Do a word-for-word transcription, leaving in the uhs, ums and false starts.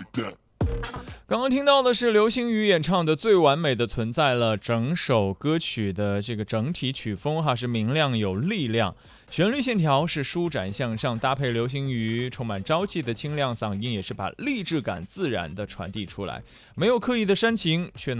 刚刚听到的是流星雨演唱的《最完美的存在了》，整首歌曲的这个整体曲风哈是明亮有力量，旋律线条是舒展向上，搭配流星雨充满朝气的清亮嗓音，也是把励志感自然的传递出来，没有刻意的煽情，却能